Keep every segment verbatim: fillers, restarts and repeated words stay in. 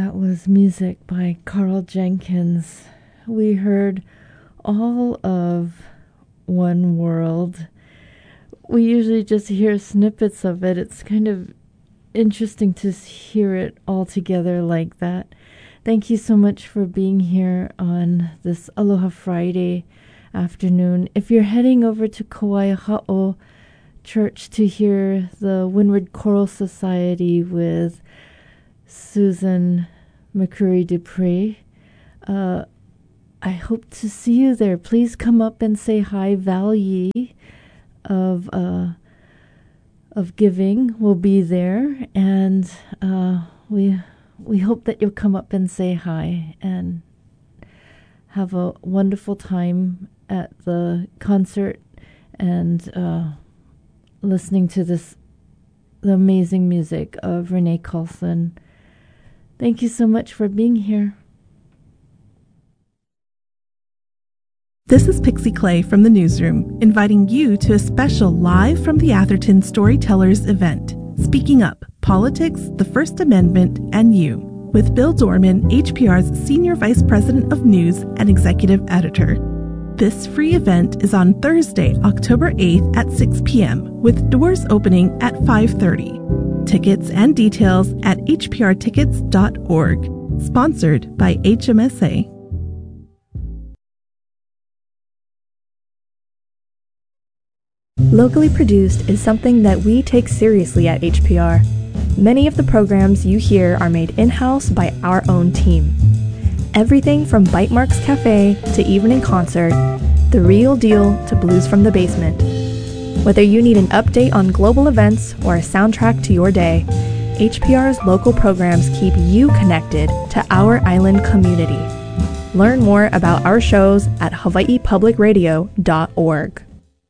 That was music by Carl Jenkins. We heard all of One World. We usually just hear snippets of it. It's kind of interesting to hear it all together like that. Thank you so much for being here on this Aloha Friday afternoon. If you're heading over to Kauai Ha'o Church to hear the Windward Choral Society with Susan McCreary Dupree, uh, I hope to see you there. Please come up and say hi. Val Yee of uh, of Giving will be there, and uh, we we hope that you'll come up and say hi and have a wonderful time at the concert and uh, listening to this the amazing music of Renee Carlson. Thank you so much for being here. This is Pixie Clay from the newsroom, inviting you to a special Live from the Atherton Storytellers event, Speaking Up, Politics, the First Amendment, and You, with Bill Dorman, H P R's Senior Vice President of News and Executive Editor. This free event is on Thursday, October eighth at six p.m., with doors opening at five thirty. Tickets and details at h p r tickets dot org. Sponsored by H M S A. Locally produced is something that we take seriously at H P R. Many of the programs you hear are made in-house by our own team. Everything from Bite Marks Cafe to Evening Concert, The Real Deal to Blues from the Basement. Whether you need an update on global events or a soundtrack to your day, H P R's local programs keep you connected to our island community. Learn more about our shows at hawaii public radio dot org.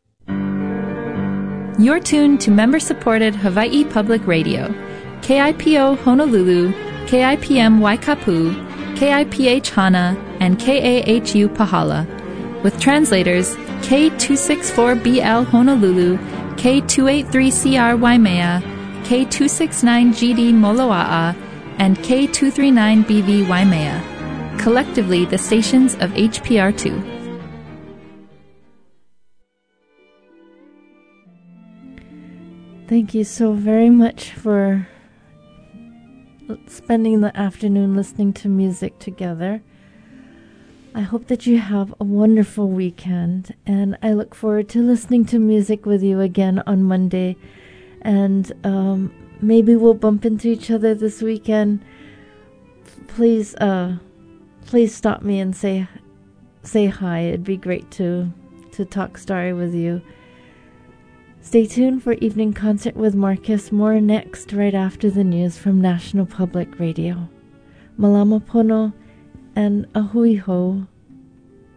You're tuned to member-supported Hawaii Public Radio, K I P O Honolulu, K I P M Waikapu, K I P H Hana, and K A H U Pahala, with translators K two sixty-four B L Honolulu, K two eighty-three C R Waimea, K two sixty-nine G D Moloa'a, and K two thirty-nine B V Waimea, collectively the stations of H P R two. Thank you so very much for spending the afternoon listening to music together. I hope that you have a wonderful weekend, and I look forward to listening to music with you again on Monday. And um, maybe we'll bump into each other this weekend. Please, uh, please stop me and say say hi. It'd be great to to talk story with you. Stay tuned for Evening Concert with Marcus. More next, right after the news from National Public Radio. Malama pono and ahui ho.